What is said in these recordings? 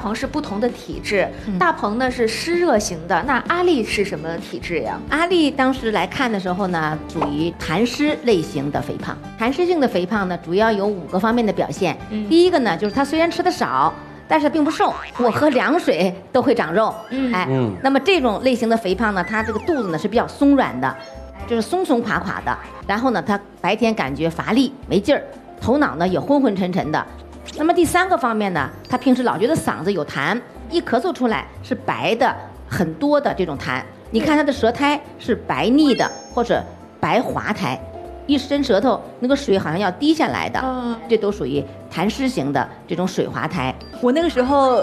鹏是不同的体质，大鹏呢是湿热型的，那阿丽是什么体质呀？ 阿丽当时来看的时候呢，属于痰湿类型的肥胖。痰湿性的肥胖呢，主要有5个方面的表现。第一个呢，就是她虽然吃的少，但是并不瘦，我喝凉水都会长肉。那么这种类型的肥胖呢，它这个肚子呢是比较松软的，就是松松垮垮的。然后呢，她白天感觉乏力没劲儿，头脑呢也昏昏沉沉的。那么第3个方面呢，她平时老觉得嗓子有痰，一咳嗽出来是白的很多的这种痰。你看她的舌苔是白腻的或者白滑苔，一伸舌头那个水好像要滴下来的，这都属于痰湿型的这种水滑苔。 我那个时候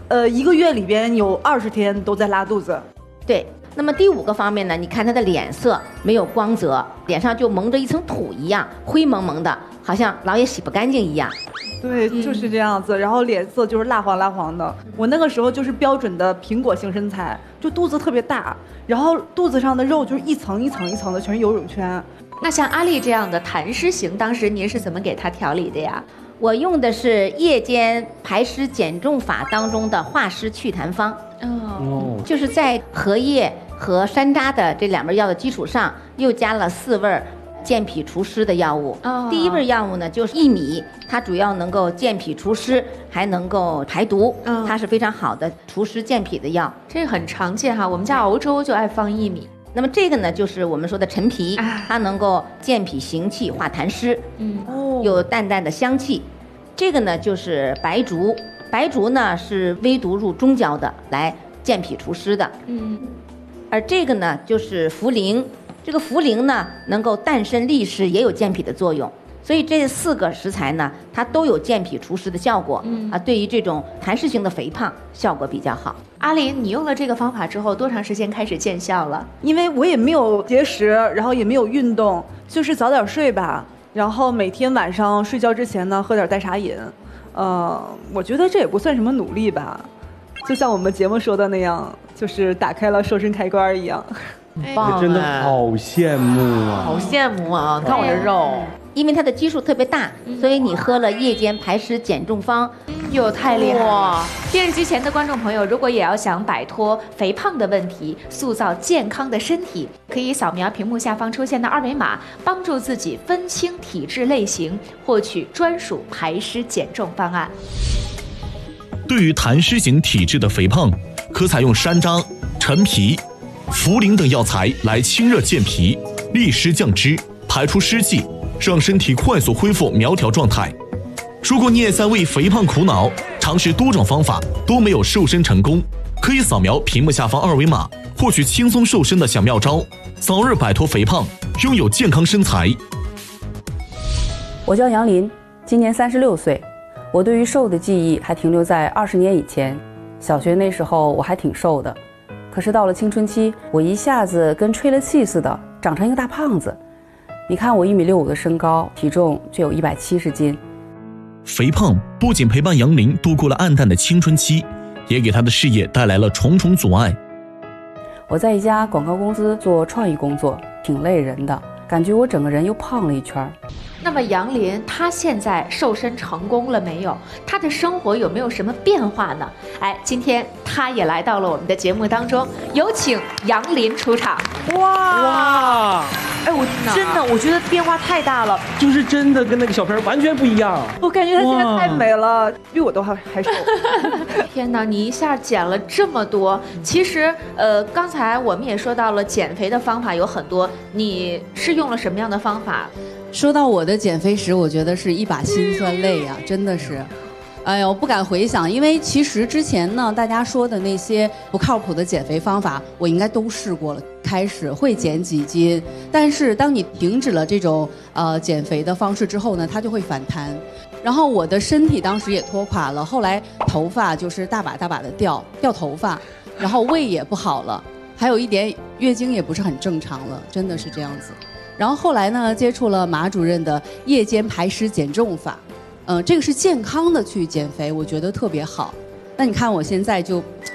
1个月里边有20天都在拉肚子。 对，那么第5个方面呢，你看她的脸色没有光泽，脸上就蒙着一层土一样，灰蒙蒙的，好像老也洗不干净一样。 对，就是这样子，然后脸色就是蜡黄蜡黄的。我那个时候就是标准的苹果型身材，就肚子特别大，然后肚子上的肉就是一层一层一层的，全是游泳圈。 那像阿丽这样的痰湿型，当时您是怎么给她调理的呀？ 我用的是夜间排湿减重法当中的化湿祛痰方。就是在荷叶和山楂的这2味药的基础上，又加了4味健脾除湿的药物。第1味药物呢就是薏米，它主要能够健脾除湿，还能够排毒，它是非常好的除湿健脾的药。 这很常见哈，我们家熬粥就爱放薏米。 那么这个呢，就是我们说的陈皮，它能够健脾行气、化痰湿，有淡淡的香气。这个呢就是白术，白术呢是微毒入中焦的，来健脾除湿的。而这个呢就是茯苓，这个茯苓呢能够淡渗利湿，也有健脾的作用。所以这4个食材呢，它都有健脾除湿的效果。对于这种痰湿型的肥胖效果比较好。 阿林，你用了这个方法之后，多长时间开始见效了？ 因为我也没有节食，然后也没有运动，就是早点睡吧，然后每天晚上睡觉之前呢，喝点代茶饮。我觉得这也不算什么努力吧，就像我们节目说的那样，就是打开了瘦身开关一样。 真的好羡慕啊！ 好羡慕啊！看我这肉， 因为它的基数特别大，所以你喝了夜间排湿减重方， 哟，太厉害了！电视机前的观众朋友，如果也要想摆脱肥胖的问题，塑造健康的身体，可以扫描屏幕下方出现的2维码，帮助自己分清体质类型，获取专属排湿减重方案。 对于痰湿型体质的肥胖，可采用山楂、陈皮、茯苓等药材来清热健脾、利湿降脂、排出湿气，让身体快速恢复苗条状态。如果你也在为肥胖苦恼，尝试多种方法都没有瘦身成功，可以扫描屏幕下方2维码，获取轻松瘦身的小妙招，早日摆脱肥胖，拥有健康身材。 我叫杨林，今年36岁。我对于瘦的记忆还停留在20年以前，小学那时候我还挺瘦的。可是到了青春期，我一下子跟吹了气似的，长成一个大胖子。你看我1.65米的身高，体重却有170斤。 肥胖不仅陪伴杨林度过了暗淡的青春期，也给他的事业带来了重重阻碍。 我在一家广告公司做创意工作，挺累人的，感觉我整个人又胖了一圈。 那么杨林他现在瘦身成功了没有？他的生活有没有什么变化呢？今天他也来到了我们的节目当中，有请杨林出场。 哇！我真的我觉得变化太大了， 就是真的跟那个小片完全不一样。 我感觉她现在太美了，比我都还瘦。 天哪，你一下减了这么多。其实刚才我们也说到了减肥的方法有很多，你是用了什么样的方法？ 说到我的减肥史，我觉得是一把辛酸泪呀，真的是。哎呦，不敢回想，因为其实之前呢，大家说的那些不靠谱的减肥方法，我应该都试过了。开始会减几斤，但是当你停止了这种减肥的方式之后呢，它就会反弹。然后我的身体当时也拖垮了，后来头发就是大把大把的掉头发，然后胃也不好了，还有一点月经也不是很正常了，真的是这样子。然后后来呢，接触了马主任的夜间排湿减重法，这个是健康的去减肥，我觉得特别好。那你看我现在就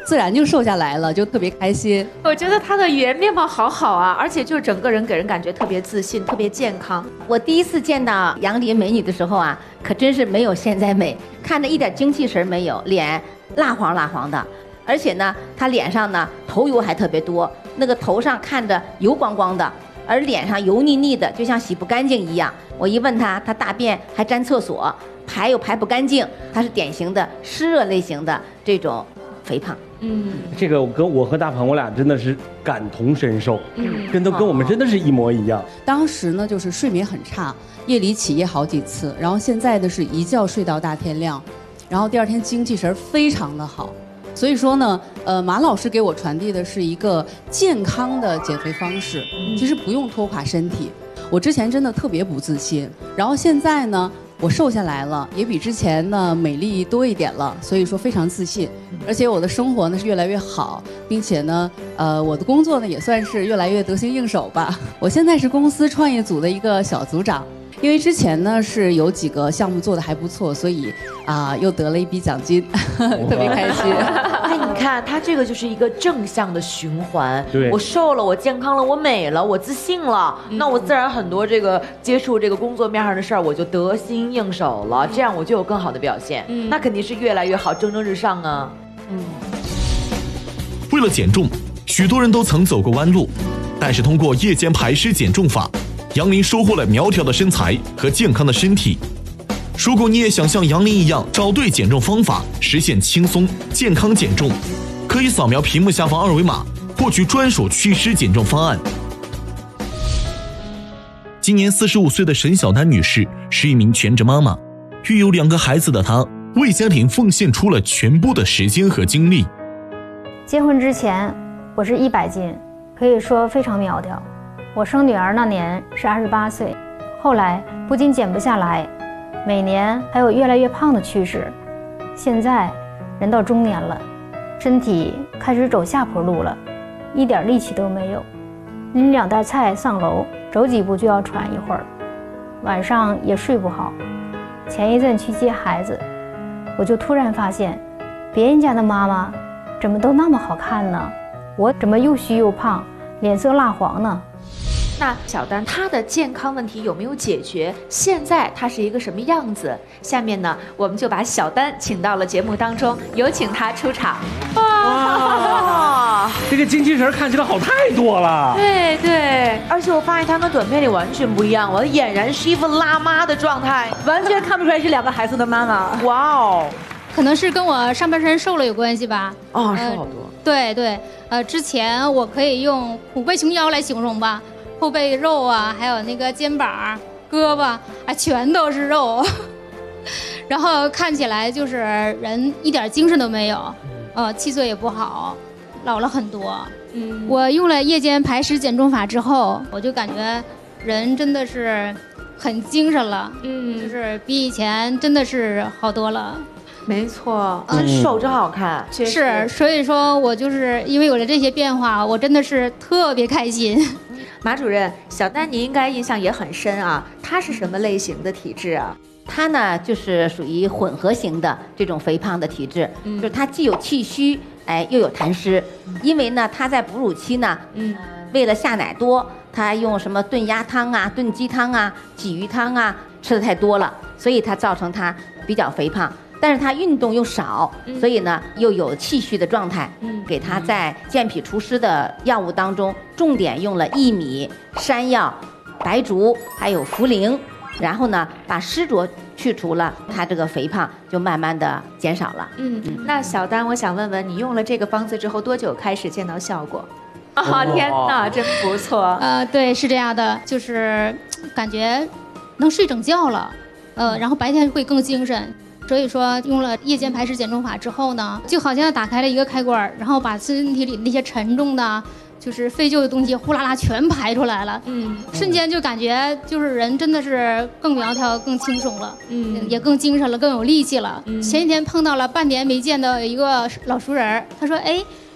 自然就瘦下来了，就特别开心。 我觉得她的语言面貌好好啊，而且就整个人给人感觉特别自信，特别健康。 我第一次见到杨林美女的时候啊，可真是没有现在美，看着一点精气神没有，脸蜡黄蜡黄的，而且呢，她脸上呢头油还特别多，那个头上看着油光光的，而脸上油腻腻的，就像洗不干净一样。我一问她，她大便还沾厕所，排又排不干净，她是典型的湿热类型的这种肥胖。 这个我和大鹏我俩真的是感同身受，跟我们真的是一模一样。 当时呢，就是睡眠很差，夜里起夜好几次，然后现在的是一觉睡到大天亮，然后第二天精气神非常的好。所以说呢，马老师给我传递的是一个健康的减肥方式，其实不用拖垮身体。我之前真的特别不自信，然后现在呢，我瘦下来了，也比之前呢美丽多一点了，所以说非常自信，而且我的生活呢是越来越好，并且呢，我的工作呢也算是越来越得心应手吧。我现在是公司创业组的一个小组长。因为之前呢是有几个项目做得还不错，所以又得了一笔奖金，特别开心。 哎，你看他这个就是一个正向的循环。 对， 我瘦了，我健康了，我美了，我自信了，那我自然很多这个接触这个工作面上的事儿，我就得心应手了，这样我就有更好的表现。那肯定是越来越好，蒸蒸日上啊。 为了减重，许多人都曾走过弯路，但是通过夜间排湿减重法，杨林收获了苗条的身材和健康的身体。如果你也想像杨林一样找对减重方法，实现轻松健康减重，可以扫描屏幕下方二维码，获取专属祛湿减重方案。今年45岁的沈小丹女士是一名全职妈妈，育有2个孩子的她，为家庭奉献出了全部的时间和精力。 结婚之前，我是100斤，可以说非常苗条。我生女儿那年是28岁，后来不仅减不下来，每年还有越来越胖的趋势。现在人到中年了，身体开始走下坡路了，一点力气都没有。拎2袋菜上楼，走几步就要喘一会儿，晚上也睡不好。前一阵去接孩子，我就突然发现，别人家的妈妈怎么都那么好看呢？我怎么又虚又胖，脸色蜡黄呢？ 那小丹她的健康问题有没有解决？现在她是一个什么样子？下面呢，我们就把小丹请到了节目当中，有请她出场。 哇，这个精气神看起来好太多了。 对对，而且我发现她跟短片里完全不一样，我俨然是一副辣妈的状态， 完全看不出来是2个孩子的妈妈。 哇哦， 可能是跟我上半身瘦了有关系吧。 瘦好多。 对对，之前我可以用虎背熊腰来形容吧。后背肉啊，还有那个肩膀、胳膊啊，全都是肉，然后看起来就是人一点精神都没有，气色也不好，老了很多。我用了夜间排湿减重法之后，我就感觉人真的是很精神了，就是比以前真的是好多了。 没错，真瘦真好看， 是，所以说我就是因为有了这些变化，我真的是特别开心。 马主任，小丹你应该印象也很深啊，她是什么类型的体质啊？ 她呢就是属于混合型的这种肥胖的体质，就是她既有气虚，又有痰湿。因为呢她在哺乳期呢，为了下奶多，她用什么炖鸭汤啊、炖鸡汤啊、鲫鱼汤啊吃的太多了，所以她造成她比较肥胖。但是她运动又少，所以呢又有气虚的状态。给她在健脾除湿的药物当中，重点用了薏米、山药、白术还有茯苓，然后呢把湿浊去除了，她这个肥胖就慢慢的减少了。 那小丹，我想问问你用了这个方子之后多久开始见到效果？天哪，真不错。 对，是这样的，就是感觉能睡整觉了，然后白天会更精神。所以说用了夜间排湿减重法之后呢，就好像打开了一个开关，然后把身体里那些沉重的就是废旧的东西呼啦啦全排出来了，瞬间就感觉就是人真的是更苗条更轻松了，也更精神了，更有力气了。前几天碰到了半年没见的一个老熟人，他说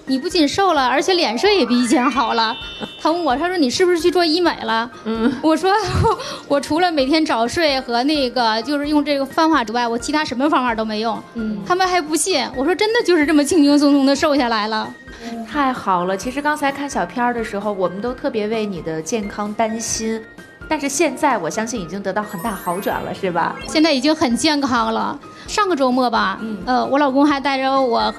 你不仅瘦了，而且脸色也比以前好了。他问我，他说你是不是去做医美了？我说我除了每天早睡和那个就是用这个方法之外，我其他什么方法都没用。他们还不信，我说真的就是这么轻轻松松的瘦下来了。 太好了！其实刚才看小片的时候，我们都特别为你的健康担心，但是现在我相信已经得到很大好转了，是吧？ 现在已经很健康了。上个周末吧，我老公还带着我和